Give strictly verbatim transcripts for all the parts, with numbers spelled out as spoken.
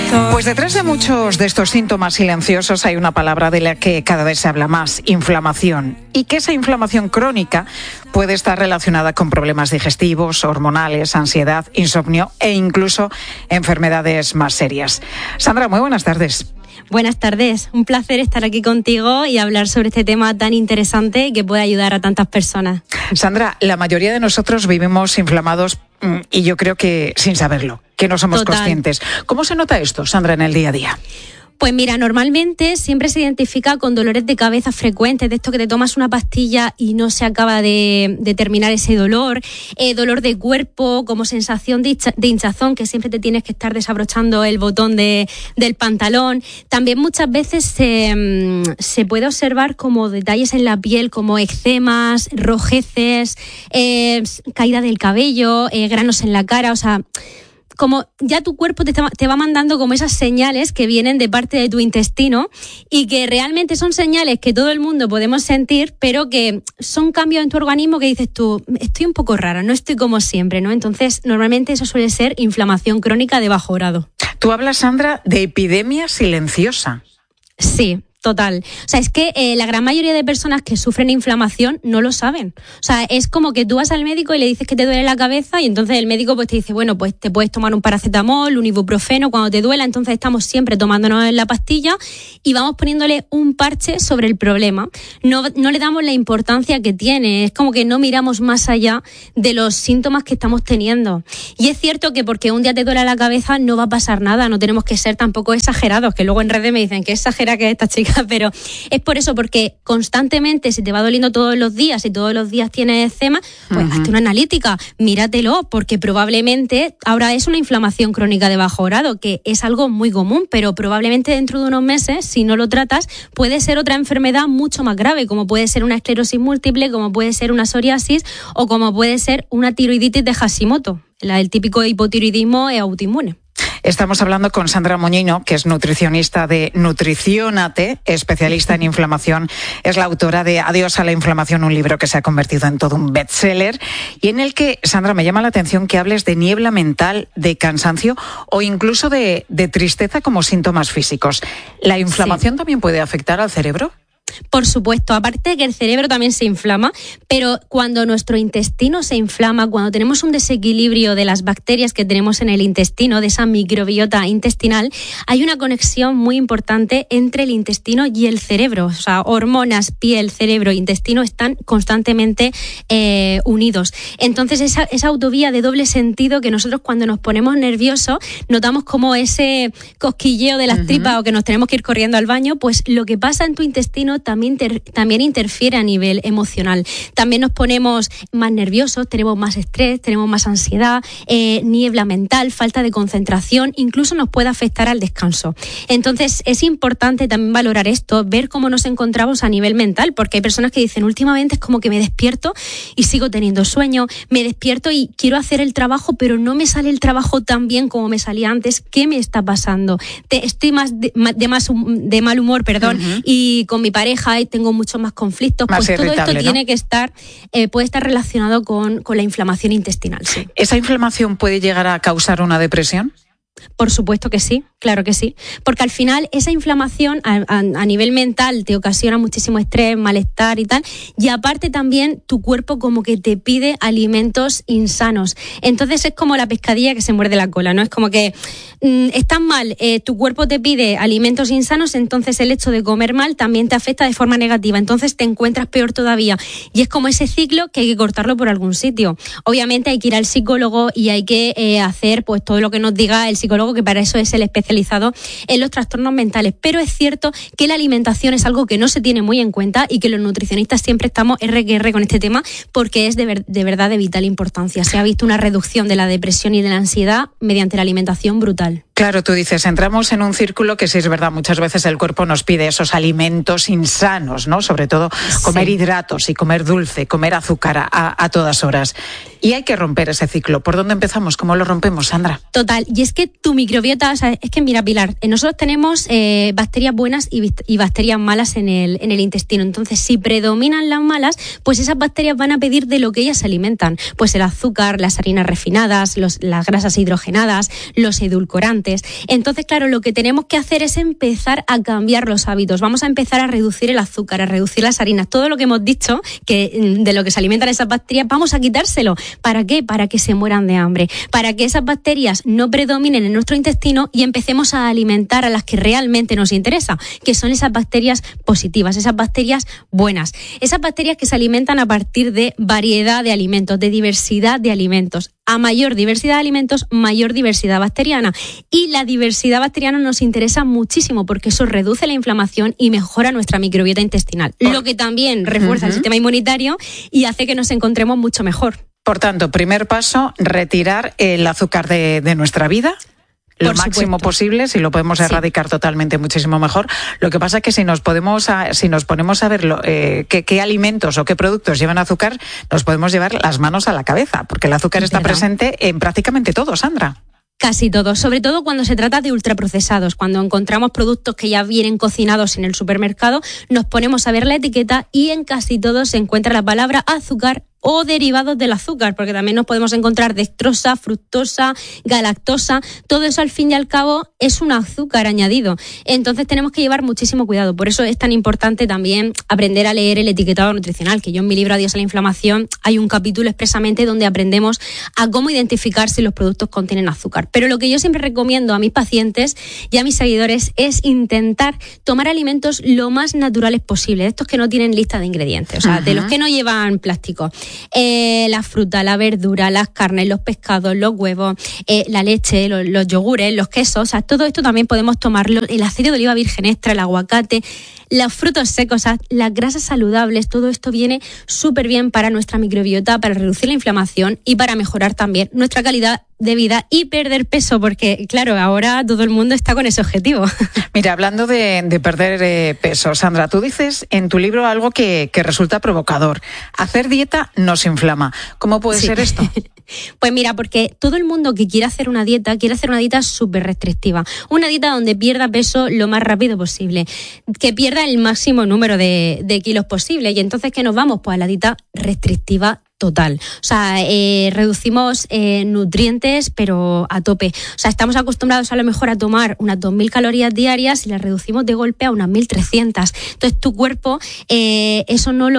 Pues detrás de muchos de estos síntomas silenciosos hay una palabra de la que cada vez se habla más: inflamación. Y que esa inflamación crónica puede estar relacionada con problemas digestivos, hormonales, ansiedad, insomnio e incluso enfermedades más serias. Sandra, muy buenas tardes. Buenas tardes, un placer estar aquí contigo y hablar sobre este tema tan interesante que puede ayudar a tantas personas. Sandra, la mayoría de nosotros vivimos inflamados y yo creo que sin saberlo, que no somos Total. conscientes. ¿Cómo se nota esto, Sandra, en el día a día? Pues mira, normalmente siempre se identifica con dolores de cabeza frecuentes, de esto que te tomas una pastilla y no se acaba de, de terminar ese dolor, eh, dolor de cuerpo, como sensación de, hincha, de hinchazón, que siempre te tienes que estar desabrochando el botón de, del pantalón. También muchas veces se, se puede observar como detalles en la piel, como eczemas, rojeces, eh, caída del cabello, eh, granos en la cara, o sea, como ya tu cuerpo te, está, te va mandando como esas señales que vienen de parte de tu intestino y que realmente son señales que todo el mundo podemos sentir, pero que son cambios en tu organismo que dices tú, estoy un poco rara, no estoy como siempre, ¿no? Entonces, normalmente eso suele ser inflamación crónica de bajo grado. Tú hablas, Sandra, de epidemia silenciosa. Sí. Total. O sea, es que eh, la gran mayoría de personas que sufren inflamación no lo saben. O sea, es como que tú vas al médico y le dices que te duele la cabeza y entonces el médico pues te dice, bueno, pues te puedes tomar un paracetamol, un ibuprofeno cuando te duela. Entonces estamos siempre tomándonos la pastilla y vamos poniéndole un parche sobre el problema. No, no le damos la importancia que tiene. Es como que no miramos más allá de los síntomas que estamos teniendo. Y es cierto que porque un día te duele la cabeza no va a pasar nada. No tenemos que ser tampoco exagerados, que luego en redes me dicen que exagera que esta chica. Pero es por eso, porque constantemente si te va doliendo todos los días y todos los días tienes eczema, pues uh-huh. hazte una analítica, míratelo, porque probablemente ahora es una inflamación crónica de bajo grado, que es algo muy común, pero probablemente dentro de unos meses, si no lo tratas, puede ser otra enfermedad mucho más grave, como puede ser una esclerosis múltiple, como puede ser una psoriasis o como puede ser una tiroiditis de Hashimoto, el típico hipotiroidismo autoinmune. Estamos hablando con Sandra Moñino, que es nutricionista de Nutriciónate, especialista en inflamación. Es la autora de Adiós a la inflamación, un libro que se ha convertido en todo un bestseller y en el que, Sandra, me llama la atención que hables de niebla mental, de cansancio o incluso de, de tristeza como síntomas físicos. ¿La inflamación sí. también puede afectar al cerebro? Por supuesto, aparte de que el cerebro también se inflama, pero cuando nuestro intestino se inflama, cuando tenemos un desequilibrio de las bacterias que tenemos en el intestino, de esa microbiota intestinal, hay una conexión muy importante entre el intestino y el cerebro. O sea, hormonas, piel, cerebro, intestino están constantemente eh, unidos. Entonces, esa, esa autovía de doble sentido que nosotros cuando nos ponemos nerviosos notamos como ese cosquilleo de las uh-huh. tripas o que nos tenemos que ir corriendo al baño, pues lo que pasa en tu intestino También, ter, también interfiere a nivel emocional. También nos ponemos más nerviosos, tenemos más estrés, tenemos más ansiedad, eh, niebla mental, falta de concentración, incluso nos puede afectar al descanso. Entonces es importante también valorar esto, ver cómo nos encontramos a nivel mental, porque hay personas que dicen últimamente es como que me despierto y sigo teniendo sueño, me despierto y quiero hacer el trabajo, pero no me sale el trabajo tan bien como me salía antes. ¿Qué me está pasando? Te, estoy más de, de, más, de mal humor, perdón, uh-huh. y con mi pareja y tengo muchos más conflictos, más pues todo esto ¿no? tiene que estar, eh, puede estar relacionado con, con la inflamación intestinal. Sí. ¿Esa inflamación puede llegar a causar una depresión? Por supuesto que sí, claro que sí, porque al final esa inflamación a, a, a nivel mental te ocasiona muchísimo estrés, malestar y tal, y aparte también tu cuerpo como que te pide alimentos insanos. Entonces es como la pescadilla que se muerde la cola, ¿no? Es como que mmm, estás mal, eh, tu cuerpo te pide alimentos insanos, entonces el hecho de comer mal también te afecta de forma negativa, entonces te encuentras peor todavía, y es como ese ciclo que hay que cortarlo por algún sitio. Obviamente hay que ir al psicólogo y hay que eh, hacer pues todo lo que nos diga el psicólogo psicólogo, que para eso es el especializado en los trastornos mentales. Pero es cierto que la alimentación es algo que no se tiene muy en cuenta y que los nutricionistas siempre estamos erre que erre con este tema porque es de, ver, de verdad de vital importancia. Se ha visto una reducción de la depresión y de la ansiedad mediante la alimentación brutal. Claro, tú dices, entramos en un círculo que sí es verdad, muchas veces el cuerpo nos pide esos alimentos insanos, ¿no? Sobre todo comer sí. hidratos y comer dulce, comer azúcar a, a todas horas. Y hay que romper ese ciclo. ¿Por dónde empezamos? ¿Cómo lo rompemos, Sandra? Total. Y es que tu microbiota, o sea, es que mira, Pilar, nosotros tenemos eh, bacterias buenas y, y bacterias malas en el, en el intestino. Entonces, si predominan las malas, pues esas bacterias van a pedir de lo que ellas se alimentan. Pues el azúcar, las harinas refinadas, los, las grasas hidrogenadas, los edulcorantes. rebotes. Entonces, claro, lo que tenemos que hacer es empezar a cambiar los hábitos. Vamos a empezar a reducir el azúcar, a reducir las harinas. Todo lo que hemos dicho, que de lo que se alimentan esas bacterias, vamos a quitárselo. ¿Para qué? Para que se mueran de hambre. Para que esas bacterias no predominen en nuestro intestino y empecemos a alimentar a las que realmente nos interesa, que son esas bacterias positivas, esas bacterias buenas. Esas bacterias que se alimentan a partir de variedad de alimentos, de diversidad de alimentos. A mayor diversidad de alimentos, mayor diversidad bacteriana. Y la diversidad bacteriana nos interesa muchísimo porque eso reduce la inflamación y mejora nuestra microbiota intestinal, Por... lo que también refuerza uh-huh. el sistema inmunitario y hace que nos encontremos mucho mejor. Por tanto, primer paso, retirar el azúcar de, de nuestra vida. Lo Por máximo supuesto. posible, si lo podemos erradicar sí. totalmente, muchísimo mejor. Lo que pasa es que si nos podemos a, si nos ponemos a ver lo, eh, qué, qué alimentos o qué productos llevan azúcar, nos podemos llevar las manos a la cabeza, porque el azúcar está ¿verdad? presente en prácticamente todo, Sandra. Casi todos, sobre todo cuando se trata de ultraprocesados. Cuando encontramos productos que ya vienen cocinados en el supermercado, nos ponemos a ver la etiqueta y en casi todos se encuentra la palabra azúcar o derivados del azúcar, porque también nos podemos encontrar dextrosa, fructosa, galactosa. Todo eso al fin y al cabo es un azúcar añadido. Entonces tenemos que llevar muchísimo cuidado. Por eso es tan importante también aprender a leer el etiquetado nutricional, que yo en mi libro Adiós a la inflamación hay un capítulo expresamente donde aprendemos a cómo identificar si los productos contienen azúcar. Pero lo que yo siempre recomiendo a mis pacientes y a mis seguidores es intentar tomar alimentos lo más naturales posible, de estos que no tienen lista de ingredientes, o sea, uh-huh. de los que no llevan plástico. Eh, la fruta, la verdura, las carnes, los pescados, los huevos, eh, la leche, los, los yogures, los quesos, o sea, todo esto también podemos tomarlo, el aceite de oliva virgen extra, el aguacate, los frutos secos, o sea, las grasas saludables, todo esto viene súper bien para nuestra microbiota, para reducir la inflamación y para mejorar también nuestra calidad de vida y perder peso, porque claro, ahora todo el mundo está con ese objetivo. Mira, hablando de, de perder eh, peso, Sandra, tú dices en tu libro algo que, que resulta provocador. Hacer dieta nos inflama. ¿Cómo puede sí. ser esto? Pues mira, porque todo el mundo que quiere hacer una dieta, quiere hacer una dieta súper restrictiva. Una dieta donde pierda peso lo más rápido posible, que pierda el máximo número de, de kilos posible. Y entonces, ¿qué nos vamos? Pues a la dieta restrictiva total. O sea, eh, reducimos eh, nutrientes, pero a tope. O sea, estamos acostumbrados a lo mejor a tomar unas dos mil calorías diarias y las reducimos de golpe a unas mil trescientas. Entonces, tu cuerpo eh, eso no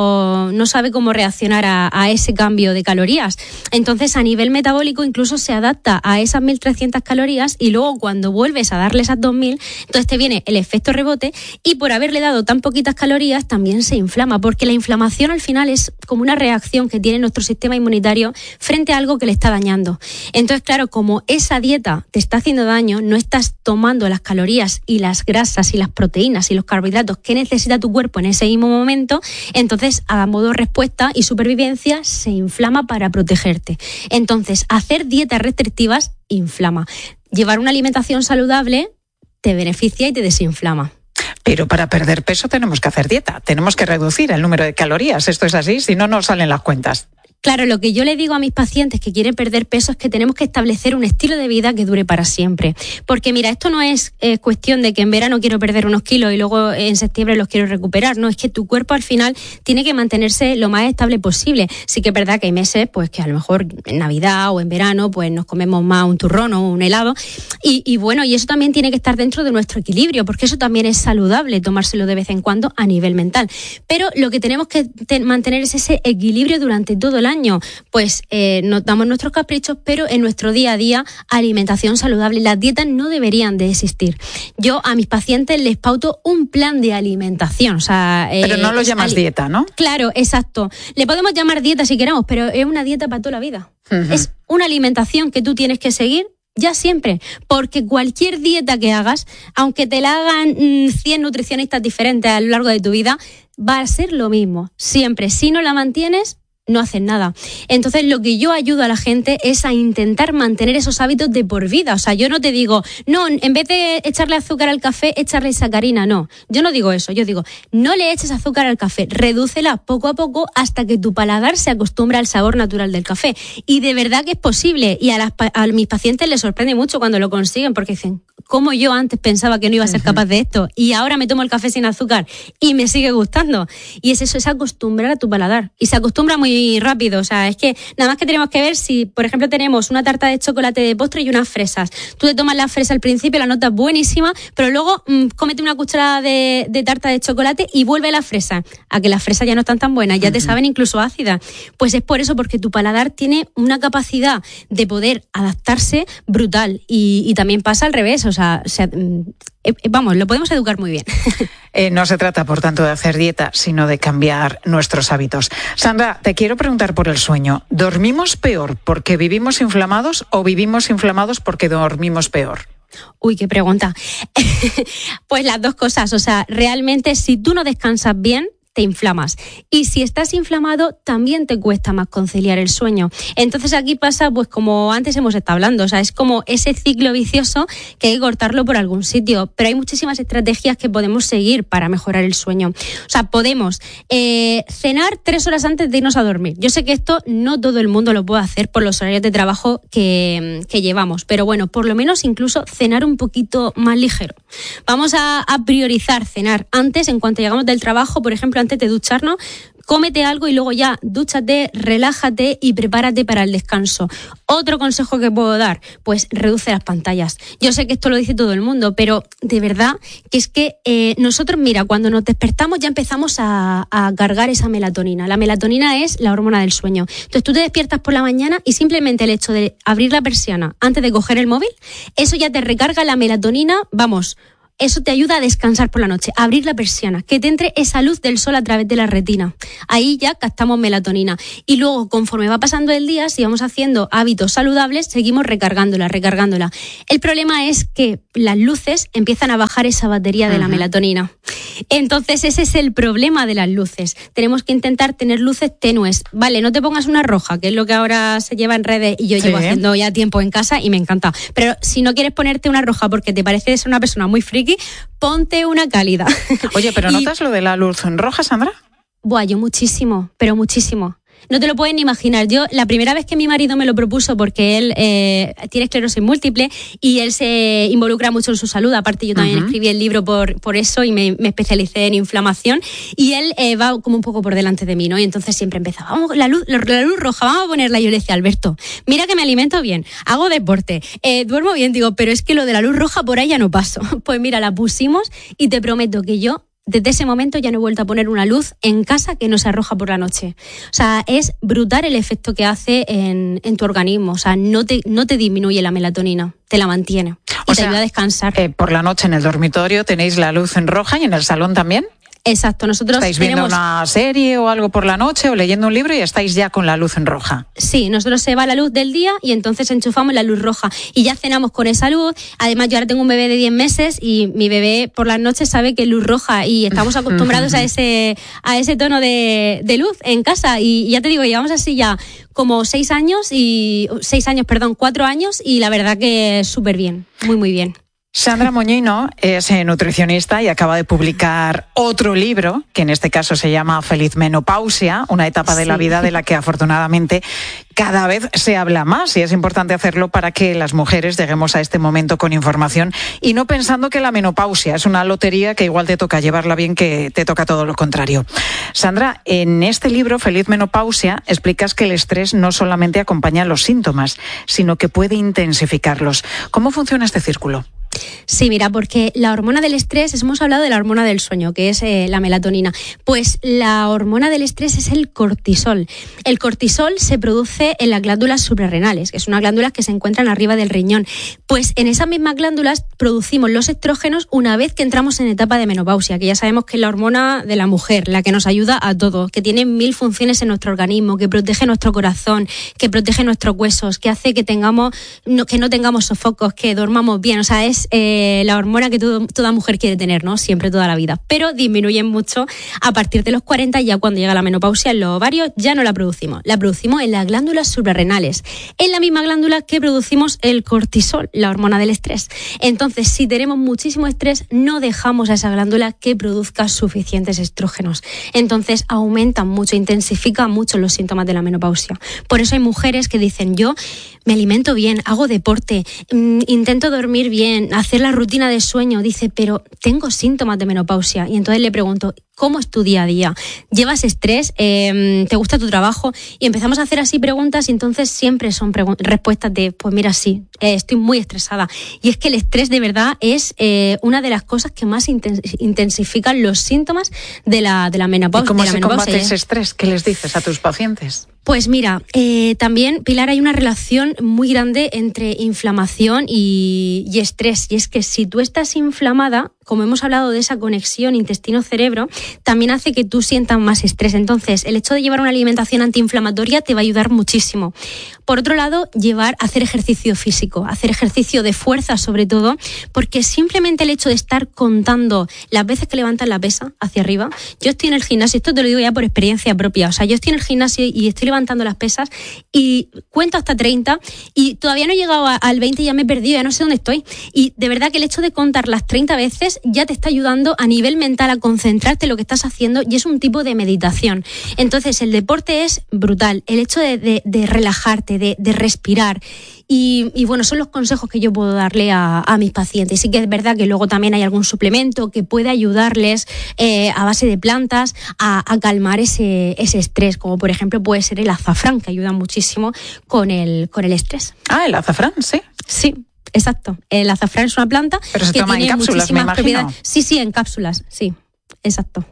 lo no sabe cómo reaccionar a, a ese cambio de calorías. Entonces, a nivel metabólico, incluso se adapta a esas mil trescientas calorías y luego cuando vuelves a darle esas dos mil, entonces te viene el efecto rebote y por haberle dado tan poquitas calorías también se inflama, porque la inflamación al final es como una reacción que tiene nuestro sistema inmunitario frente a algo que le está dañando. Entonces, claro, como esa dieta te está haciendo daño, no estás tomando las calorías y las grasas y las proteínas y los carbohidratos que necesita tu cuerpo en ese mismo momento, entonces a modo respuesta y supervivencia se inflama para protegerte. Entonces, hacer dietas restrictivas inflama. Llevar una alimentación saludable te beneficia y te desinflama. Pero para perder peso tenemos que hacer dieta, tenemos que reducir el número de calorías. Esto es así, si no, no salen las cuentas. Claro, lo que yo le digo a mis pacientes que quieren perder peso es que tenemos que establecer un estilo de vida que dure para siempre. Porque mira, esto no es eh, cuestión de que en verano quiero perder unos kilos y luego en septiembre los quiero recuperar. No, es que tu cuerpo al final tiene que mantenerse lo más estable posible. Sí que es verdad que hay meses pues que a lo mejor en Navidad o en verano pues nos comemos más un turrón o un helado. Y, y bueno, y eso también tiene que estar dentro de nuestro equilibrio, porque eso también es saludable tomárselo de vez en cuando a nivel mental. Pero lo que tenemos que te- mantener es ese equilibrio durante todo el año. Año, pues eh, nos damos nuestros caprichos, pero en nuestro día a día alimentación saludable. Las dietas no deberían de existir. Yo a mis pacientes les pauto un plan de alimentación. O sea, eh, pero no lo llamas ali- dieta, ¿no? Claro, exacto. Le podemos llamar dieta si queramos, pero es una dieta para toda la vida. Uh-huh. Es una alimentación que tú tienes que seguir ya siempre, porque cualquier dieta que hagas, aunque te la hagan mmm, cien nutricionistas diferentes a lo largo de tu vida, va a ser lo mismo, siempre. Si no la mantienes, no hacen nada. Entonces, lo que yo ayudo a la gente es a intentar mantener esos hábitos de por vida. O sea, yo no te digo, no, en vez de echarle azúcar al café, echarle sacarina, no. Yo no digo eso, yo digo, no le eches azúcar al café, redúcela poco a poco hasta que tu paladar se acostumbra al sabor natural del café. Y de verdad que es posible. Y a, las, a mis pacientes les sorprende mucho cuando lo consiguen, porque dicen, cómo yo antes pensaba que no iba a ser capaz de esto y ahora me tomo el café sin azúcar y me sigue gustando. Y es eso, es acostumbrar a tu paladar. Y se acostumbra muy rápido. O sea, es que nada más que tenemos que ver si, por ejemplo, tenemos una tarta de chocolate de postre y unas fresas. Tú te tomas la fresa al principio, la notas buenísima, pero luego mmm, cómete una cucharada de, de tarta de chocolate y vuelve a la fresa. A que las fresas ya no están tan buenas, ya uh-huh. te saben incluso ácidas. Pues es por eso, porque tu paladar tiene una capacidad de poder adaptarse brutal. Y, y también pasa al revés. O sea, o sea eh, vamos, lo podemos educar muy bien. Eh, no se trata, por tanto, de hacer dieta, sino de cambiar nuestros hábitos. Sandra, te quiero preguntar por el sueño. ¿Dormimos peor porque vivimos inflamados o vivimos inflamados porque dormimos peor? Uy, qué pregunta. Pues las dos cosas. O sea, realmente si tú no descansas bien, te inflamas. Y si estás inflamado, también te cuesta más conciliar el sueño. Entonces aquí pasa, pues como antes hemos estado hablando, o sea, es como ese ciclo vicioso que hay que cortarlo por algún sitio. Pero hay muchísimas estrategias que podemos seguir para mejorar el sueño. O sea, podemos eh, cenar tres horas antes de irnos a dormir. Yo sé que esto no todo el mundo lo puede hacer por los horarios de trabajo que, que llevamos, pero bueno, por lo menos incluso cenar un poquito más ligero. Vamos a, a priorizar cenar antes, en cuanto llegamos del trabajo, por ejemplo, antes de ducharnos, cómete algo y luego ya dúchate, relájate y prepárate para el descanso. Otro consejo que puedo dar, pues reduce las pantallas. Yo sé que esto lo dice todo el mundo, pero de verdad que es que eh, nosotros, mira, cuando nos despertamos ya empezamos a, a cargar esa melatonina. La melatonina es la hormona del sueño. Entonces tú te despiertas por la mañana y simplemente el hecho de abrir la persiana antes de coger el móvil, eso ya te recarga la melatonina, vamos. Eso te ayuda a descansar por la noche, a abrir la persiana, que te entre esa luz del sol a través de la retina. Ahí ya captamos melatonina. Y luego, conforme va pasando el día, si vamos haciendo hábitos saludables, seguimos recargándola, recargándola. El problema es que las luces empiezan a bajar esa batería de uh-huh. la melatonina. Entonces, ese es el problema de las luces. Tenemos que intentar tener luces tenues. Vale, no te pongas una roja, que es lo que ahora se lleva en redes y yo sí. llevo haciendo ya tiempo en casa y me encanta. Pero si no quieres ponerte una roja porque te parece ser una persona muy friki, ponte una cálida. Oye, ¿pero y... notas lo de la luz en roja, Sandra? Buah, yo muchísimo, pero muchísimo. No te lo puedes ni imaginar. Yo, la primera vez que mi marido me lo propuso, porque él eh, tiene esclerosis múltiple y él se involucra mucho en su salud. Aparte, yo también uh-huh. escribí el libro por, por eso y me, me especialicé en inflamación. Y él eh, va como un poco por delante de mí, ¿no? Y entonces siempre empezaba, vamos, la luz, la, la luz roja, vamos a ponerla. Y yo le decía, Alberto, mira que me alimento bien, hago deporte, eh, duermo bien. Digo, pero es que lo de la luz roja por ahí ya no paso. Pues mira, la pusimos y te prometo que yo desde ese momento ya no he vuelto a poner una luz en casa que no se arroja por la noche. O sea, es brutal el efecto que hace en, en tu organismo. O sea, no te, no te disminuye la melatonina, te la mantiene y o te sea, ayuda a descansar. Eh, por la noche en el dormitorio tenéis la luz en roja y en el salón también. Exacto, nosotros ¿Estáis tenemos... viendo una serie o algo por la noche o leyendo un libro y estáis ya con la luz en roja? Sí, nosotros se va la luz del día y entonces enchufamos la luz roja y ya cenamos con esa luz. Además, yo ahora tengo un bebé de diez meses y mi bebé por las noches sabe que es luz roja y estamos acostumbrados a ese a ese tono de, de luz en casa. Y ya te digo, llevamos así ya como seis años y seis años, perdón, cuatro años y la verdad que súper bien, muy, muy bien. Sandra Moñino es nutricionista y acaba de publicar otro libro, que en este caso se llama Feliz Menopausia, una etapa de sí. la vida de la que afortunadamente cada vez se habla más y es importante hacerlo para que las mujeres lleguemos a este momento con información y no pensando que la menopausia es una lotería que igual te toca llevarla bien que te toca todo lo contrario. Sandra, en este libro, Feliz Menopausia, explicas que el estrés no solamente acompaña los síntomas, sino que puede intensificarlos. ¿Cómo funciona este círculo? Sí, mira, porque la hormona del estrés, hemos hablado de la hormona del sueño, que es eh, la melatonina. Pues la hormona del estrés es el cortisol. El cortisol se produce en las glándulas suprarrenales, que son unas glándulas que se encuentran arriba del riñón. Pues en esas mismas glándulas producimos los estrógenos una vez que entramos en etapa de menopausia, que ya sabemos que es la hormona de la mujer, la que nos ayuda a todo, que tiene mil funciones en nuestro organismo, que protege nuestro corazón, que protege nuestros huesos, que hace que tengamos, no, que no tengamos sofocos, que dormamos bien. O sea, es Eh, la hormona que todo, toda mujer quiere tener, ¿no? Siempre, toda la vida. Pero disminuyen mucho a partir de los cuarenta, ya cuando llega la menopausia en los ovarios ya no la producimos. La producimos en las glándulas suprarrenales, en la misma glándula que producimos el cortisol, la hormona del estrés. Entonces, si tenemos muchísimo estrés, no dejamos a esa glándula que produzca suficientes estrógenos. Entonces, aumentan mucho, intensifican mucho los síntomas de la menopausia. Por eso hay mujeres que dicen, yo me alimento bien, hago deporte, intento dormir bien, hacer la rutina de sueño, dice, pero tengo síntomas de menopausia. Y entonces le pregunto, ¿cómo es tu día a día? ¿Llevas estrés? Eh, ¿Te gusta tu trabajo? Y empezamos a hacer así preguntas y entonces siempre son pregun- respuestas de, pues mira, sí, eh, estoy muy estresada. Y es que el estrés de verdad es eh, una de las cosas que más intens- intensifican los síntomas de la, de la menopausia. ¿Y cómo de la se menopausia, combate ¿eh? ese estrés? ¿Qué les dices a tus pacientes? Pues mira, eh, también, Pilar, hay una relación muy grande entre inflamación y, y estrés. Y es que si tú estás inflamada, como hemos hablado de esa conexión intestino-cerebro, también hace que tú sientas más estrés. Entonces, el hecho de llevar una alimentación antiinflamatoria te va a ayudar muchísimo. Por otro lado, llevar, hacer ejercicio físico, hacer ejercicio de fuerza sobre todo, porque simplemente el hecho de estar contando las veces que levantas la pesa hacia arriba, yo estoy en el gimnasio, esto te lo digo ya por experiencia propia, o sea, yo estoy en el gimnasio y estoy levantando las pesas y cuento hasta treinta y todavía no he llegado a, al veinte y ya me he perdido, ya no sé dónde estoy. Y de verdad que el hecho de contar las treinta veces ya te está ayudando a nivel mental a concentrarte en lo que estás haciendo y es un tipo de meditación. Entonces, el deporte es brutal. El hecho de, de, de relajarte, de, de respirar. Y, y bueno, son los consejos que yo puedo darle a, a mis pacientes. Sí que es verdad que luego también hay algún suplemento que puede ayudarles eh, a base de plantas a, a calmar ese, ese estrés, como por ejemplo puede ser el azafrán, que ayuda muchísimo con el, con el estrés. Ah, el azafrán, sí. Sí. Exacto. El azafrán es una planta Pero se que toma tiene en cápsulas, me muchísimas imagino. propiedades. Sí, sí, en cápsulas, sí. Exacto.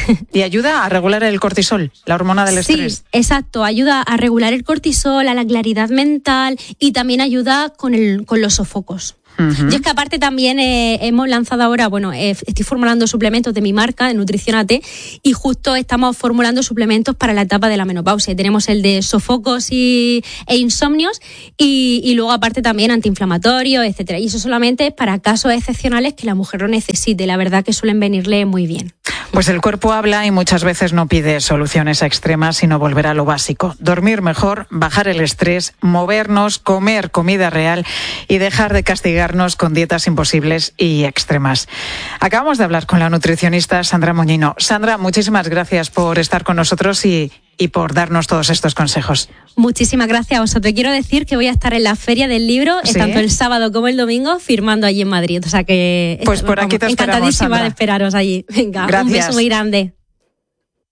Y ayuda a regular el cortisol, la hormona del sí, estrés. Exacto, ayuda a regular el cortisol, a la claridad mental y también ayuda con, el, con los sofocos. Uh-huh. Yo es que aparte también eh, hemos lanzado ahora, bueno, eh, estoy formulando suplementos de mi marca, de Nutricionate, y justo estamos formulando suplementos para la etapa de la menopausia. Tenemos el de sofocos y, e insomnios y, y luego aparte también antiinflamatorios, etcétera. Y eso solamente para casos excepcionales que la mujer lo necesite. La verdad que suelen venirle muy bien. Pues el cuerpo habla y muchas veces no pide soluciones extremas, sino volver a lo básico. Dormir mejor, bajar el estrés, movernos, comer comida real y dejar de castigarnos con dietas imposibles y extremas. Acabamos de hablar con la nutricionista Sandra Moñino. Sandra, muchísimas gracias por estar con nosotros y, y por darnos todos estos consejos. Muchísimas gracias a vosotros. Quiero decir que voy a estar en la Feria del Libro, ¿sí? Tanto el sábado como el domingo, firmando allí en Madrid. O sea que pues por aquí te esperamos, encantadísima Sandra. de esperaros allí. Venga, gracias. Un beso muy grande.